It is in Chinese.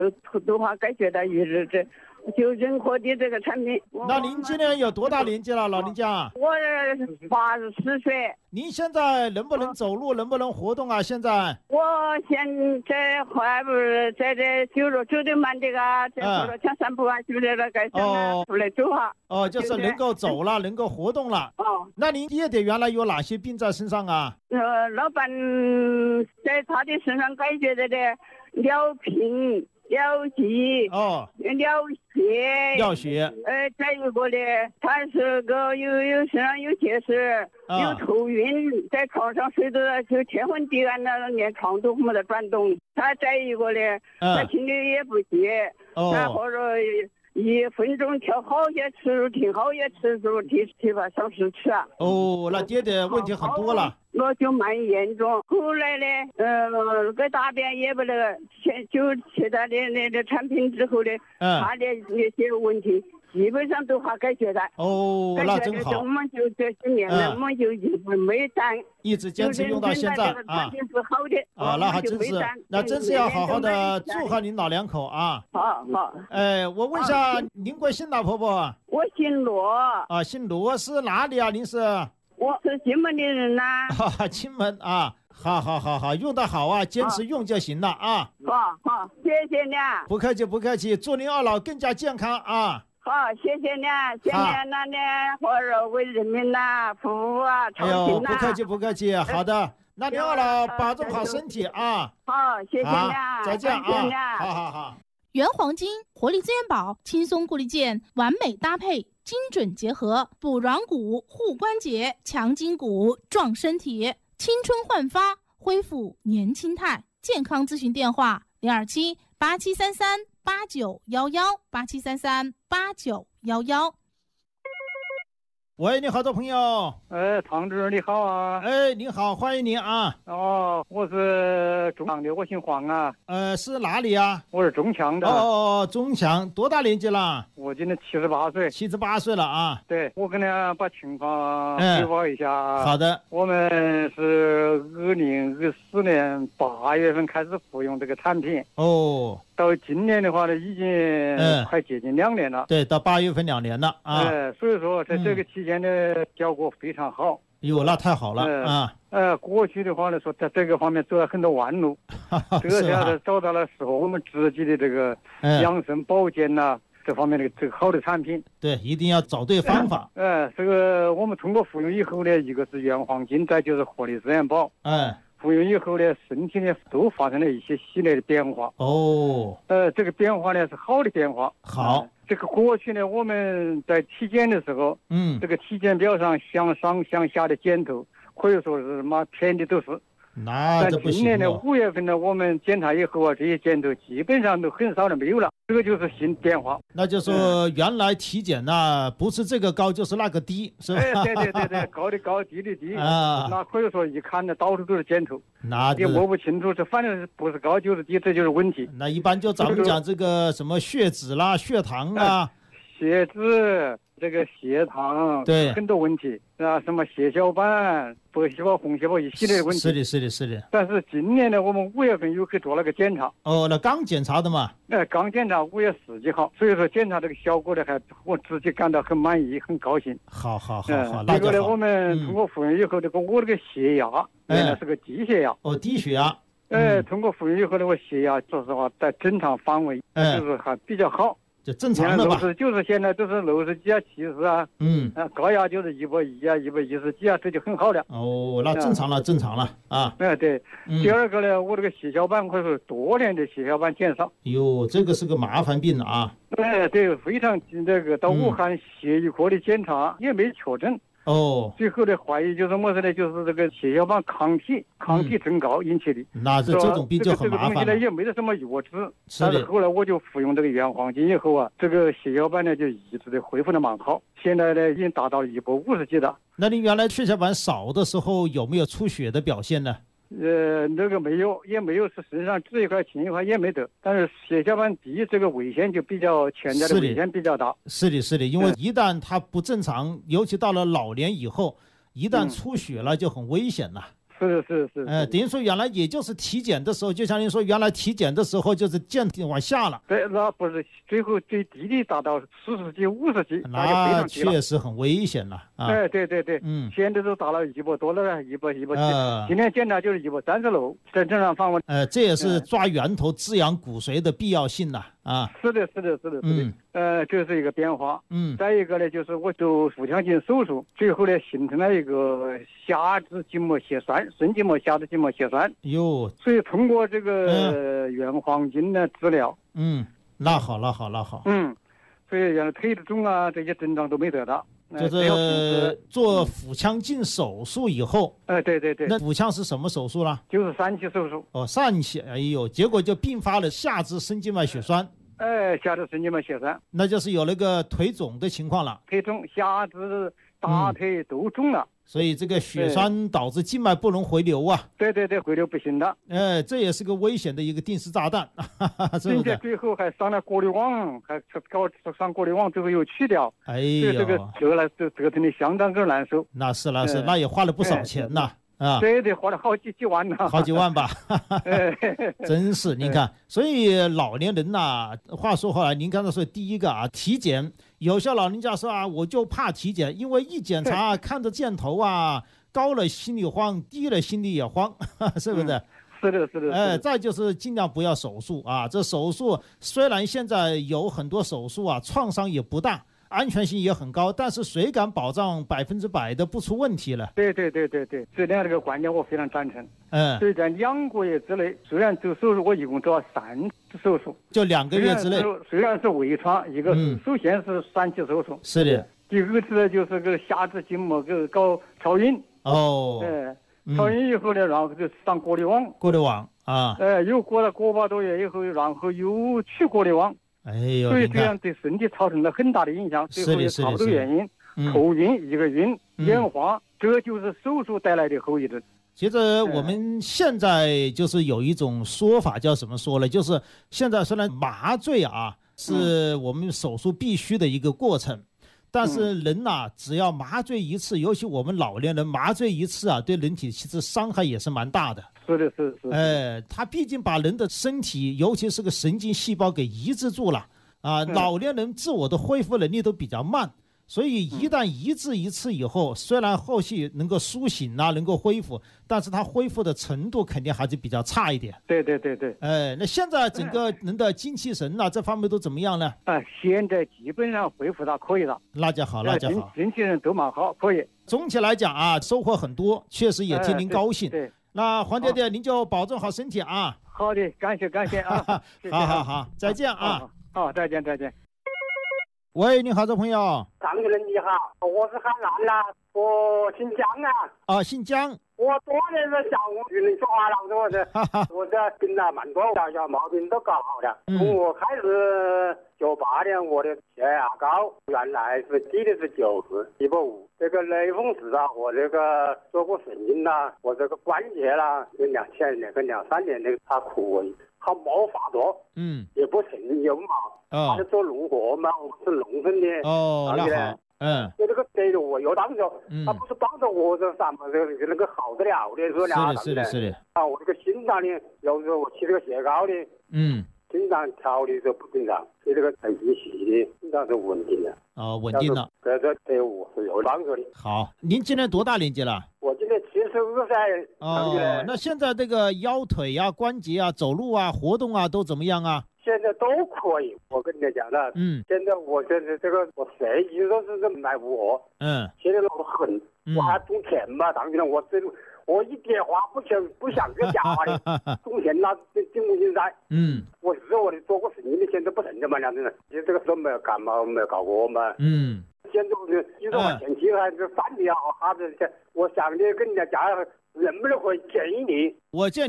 都话该觉得于日子。就任何的这个产品。 那您今年有多大年纪了，老人家？ 我84岁。 您现在能不能走路，能不能活动啊？现在？ 我现在还不是在这走得慢的啊，在后头想散步啊，就在那个出来走啊。 哦，就是能够走了，能够活动了。 哦， 那您爹爹原来有哪些病在身上啊？ 老伴在他的身上感觉的尿频。尿急尿血，再一个呢，他是个有身上有结石，有头晕，在床上睡着就天昏地暗的，连床都没得转动。他再一个呢，他听力也不接，然后说1分钟跳好些次数，停好些次数，提把小时吃啊。 哦，那爹爹问题很多了。 我就蛮严重，后来呢，个大便也不那个，就吃他的那产品之后呢，他的那些问题基本上都还解决了。 哦，那真好。 我们就这些年了，我们就一直没断， 一直坚持用到现在啊。 是好的啊，那还真是，那真是要好好的祝贺您老两口啊。 好。 我问一下，您贵姓哪婆婆？ 我姓罗。 啊，姓罗是哪里啊？您是？ 我是金门的人呐。 金门啊，好，用得好啊，坚持用就行了啊。 好，谢谢你啊。 不客气，祝您二老更加健康啊。 好，谢谢你啊，今年那呢，我为人民呐服务啊，操心呐。 不客气，好的，那您二老保重好身体啊。 好，谢谢你啊， 再见啊。好。 原黄金活力资源宝轻松固力健，完美搭配，精准结合，补软骨、护关节，强筋骨，壮身体，青春焕发，恢复年轻态。健康咨询电话：027-8733-8911，8733-8911。 喂，你好，朋友。 唐主任你好啊。 你好，欢迎您啊。 我是中强的，我姓黄啊。 是哪里啊？ 我是中强的。 中强，多大年纪了？ 我今年78岁。 78岁了啊。 对，我跟你把情况汇报一下。 好的。 我们是2024年8月份开始服用这个产品。到今年的话呢，已经快接近2年了。 对，到8月份2年了啊。 所以说在这个期间的效果非常好。 那太好了啊。 过去的话呢，说在这个方面走了很多弯路，这下子找到了适合我们自己的这个养生保健呐这方面的这个好的产品。 对，一定要找对方法。 这个我们通过服用以后呢，一个是原黄金，再就是活力资源宝。服用以后呢，身体呢都发生了一些系列的变化。这个变化呢是好的变化。 好。 这个过去呢，我们在体检的时候，这个体检表上向上向下的箭头，可以说是偏的都是。 那这不行。 今年的5月份呢，我们检查以后啊，这些箭头基本上都很少的没有了，这个就是新变化。 那就说原来体检呢，不是这个高就是那个低，是吧？ 对，高的高，低的低啊。那可以说一看呢，到处都是箭头， 那也摸不清楚，这反正不是高就是低，这就是问题。 那一般就咱们讲这个什么血脂啦、血糖啊， 血脂。这个血糖对很多问题什么血小板、白细胞、红细胞一系列的问题。 是的。 但是今年呢，我们5月份又去做了个检查。 那刚检查的嘛。 刚检查5月4几号，所以说检查这个效果呢，我自己感到很满意，很高兴。 好。 这个呢，我们通过服用以后，我这个血压原来是个低血压。 低血压。 通过服用以后呢，我血压说实话在正常范围，就是还比较好。 就正常的吧， 就是现在都是60几啊、70啊，高压就是110啊、110几啊，这就很好了。 那正常了啊。 对。第二个呢，我这个血小板可以说多年的血小板减少。 这个是个麻烦病啊。 对，非常这个到武汉血液科的检查也没确诊。最后的怀疑就是什么呢？就是这个血小板抗体增高引起的。 那这种病就很麻烦。 这个东西呢也没得什么药治，但是后来我就服用这个原黄金以后啊，这个血小板呢就一直的恢复的蛮好，现在呢已经达到了150几了。 那你原来血小板少的时候有没有出血的表现呢？ 那个没有，也没有，是身上治一块青一块也没得，但是血小板低这个危险就比较潜在的危险比较大。 是的，因为一旦它不正常，尤其到了老年以后，一旦出血了就很危险了。 是。 等于说原来也就是体检的时候，就像您说，原来体检的时候就是箭往下了。 对，那不是最后最低的达到40级、50级， 那确实很危险了啊。 对，现在都达到100多了，170。今天检查就是136，在正常范围。 这也是抓源头、滋养骨髓的必要性了啊。 是的。这是一个变化。再一个呢，就是我做腹腔镜手术，最后呢形成了一个下肢筋膜血栓，肾筋膜下肢筋膜血栓。所以通过这个原黄金的治疗。 那好。 所以原来腿的肿啊，这些症状都没得到。 就是做腹腔镜手术以后， 对。 那腹腔是什么手术了？ 就是3期手术。 3期，结果就并发了下肢肾静脉血栓。 下肢肾静脉血栓， 那就是有那个腿肿的情况了。 腿肿，下肢、大腿都肿了。 所以这个血栓导致静脉不能回流啊。 对，回流不行的。 这也是个危险的一个定时炸弹， 并且最后还上了过滤网，还搞上过滤网，最后又去掉。这个折腾的相当个难受。 那是，那也花了不少钱呐。 对，花了好几万呢， 好几万吧。真是，您看，所以老年人呐，话说回来，您刚才说第一个啊，体检，有些老人家说啊，我就怕体检，因为一检查看着箭头啊，高了心里慌，低了心里也慌，是不是？ 是的。 再就是尽量不要手术啊，这手术虽然现在有很多手术啊，创伤也不大。安全性也很高，但是谁敢保障100%的不出问题了？对， 这样这个观点我非常赞成。所以在2个月之内，虽然做手术，我一共做了3次手术， 就2个月之内。 虽然是微创，一个首先是3期手术， 是的。 第二次就是个下肢筋膜搞超音。超音以后呢，然后就上过滤网。又过了个把多月以后，然后又去过滤网。所以这样对身体造成了很大的影响，最后也查不出原因，头晕一个晕，眼花，这就是手术带来的后遗症。 其实我们现在就是有一种说法，叫什么说呢？就是现在虽然麻醉啊是我们手术必须的一个过程，但是人呐，只要麻醉一次，尤其我们老年人麻醉一次啊，对人体其实伤害也是蛮大的。 是。 它毕竟把人的身体，尤其是个神经细胞给移植住了啊。老年人自我的恢复能力都比较慢，所以一旦移植一次以后，虽然后续能够苏醒啊，能够恢复，但是它恢复的程度肯定还是比较差一点。 对。 那现在整个人的精气神啊，这方面都怎么样呢？ 现在基本上恢复到可以了。 那就好。 精气神都蛮好，可以。 总体来讲啊，收获很多，确实也替您高兴。 对。 那黄爹爹，您就保重好身体啊！ 好的，感谢啊！ 好，再见啊！ 好，再见。 喂，你好，这朋友。 张主任你好，我是海南的，我姓江啊。 姓江。 我多年是想与你说话了，我这病了蛮多，小毛病都搞好了。从我开始98年，我的血压高，原来是低的是90，150。这个类风湿啊，我这个做过神经啦，我这个关节啦，跟前年跟2-3年的它枯萎，它没法做，也不成有嘛。他是做农活嘛，我是农村的。 那好。 就这个给了我有帮助，他不是帮助我这啥嘛，那个好得了的，说俩是的。 我这个心脏呢，有时候我起这个血高的，心脏跳的就不正常，所以这个太细的，心脏是稳定的。 稳定了。 这对我是有帮助的。 好，您今年多大年纪了？ 我今年75岁。 那现在这个腰腿啊、关节啊、走路啊、活动啊都怎么样啊？ 现在都可以，我跟你讲的。现在我这个我谁一直都是买我。现在老狠，我还种田嘛，当然我一点话不想跟家的，种田那进不进噻。我是我的做过生意的，现在不成的嘛，两个人，你这个时候没有干嘛，没有搞过嘛。现在我1多块钱去还是饭的也好，哈子，我想着跟人家家能不能会建议你。 我建议